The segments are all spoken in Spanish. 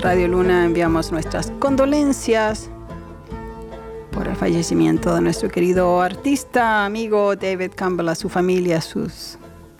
Radio Luna enviamos nuestras condolencias por el fallecimiento de nuestro querido artista, amigo David Campbell, a su familia, a sus...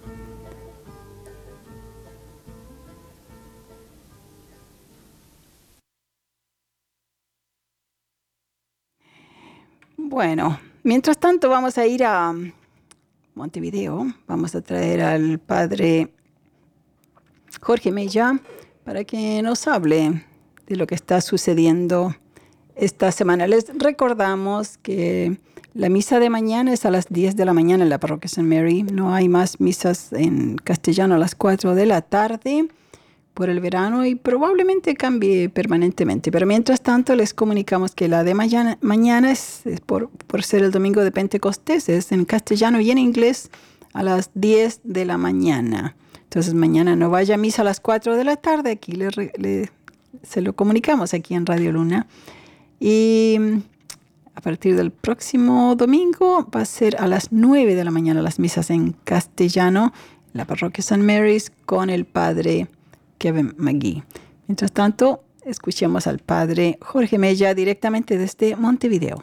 Bueno, mientras tanto vamos a ir a Montevideo. Vamos a traer al padre Jorge Mella para que nos hable de lo que está sucediendo esta semana. Les recordamos que la misa de mañana es a las 10 de la mañana en la parroquia St. Mary. No hay más misas en castellano a las 4 de la tarde por el verano y probablemente cambie permanentemente. Pero mientras tanto les comunicamos que la de mañana es por ser el domingo de Pentecostés, es en castellano y en inglés a las 10 de la mañana. Entonces mañana no vaya a misa a las 4 de la tarde, aquí se lo comunicamos aquí en Radio Luna. Y a partir del próximo domingo va a ser a las 9 de la mañana las misas en castellano, en la parroquia St. Mary's con el padre Kevin McGee. Mientras tanto, escuchemos al padre Jorge Mella directamente desde Montevideo.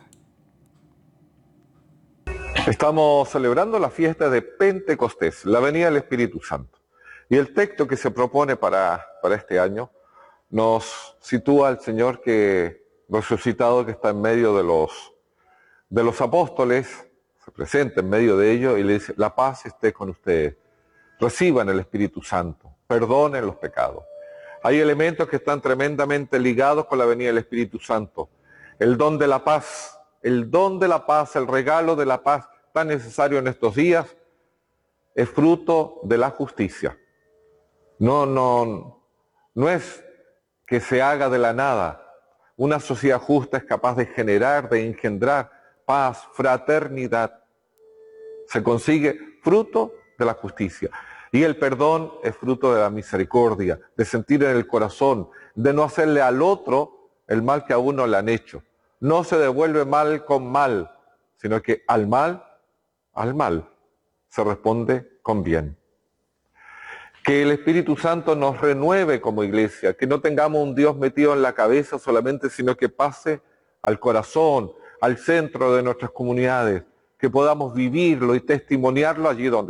Estamos celebrando la fiesta de Pentecostés, la venida del Espíritu Santo. Y el texto que se propone para este año nos sitúa al Señor que resucitado, que está en medio de los apóstoles, se presenta en medio de ellos y le dice: la paz esté con ustedes, reciban el Espíritu Santo, perdonen los pecados. Hay elementos que están tremendamente ligados con la venida del Espíritu Santo. El don de la paz, el regalo de la paz tan necesario en estos días, es fruto de la justicia. No es que se haga de la nada. Una sociedad justa es capaz de generar, de engendrar paz, fraternidad. Se consigue fruto de la justicia. Y el perdón es fruto de la misericordia, de sentir en el corazón, de no hacerle al otro el mal que a uno le han hecho. No se devuelve mal con mal, sino que al mal se responde con bien. Que el Espíritu Santo nos renueve como iglesia, que no tengamos un Dios metido en la cabeza solamente, sino que pase al corazón, al centro de nuestras comunidades, que podamos vivirlo y testimoniarlo allí donde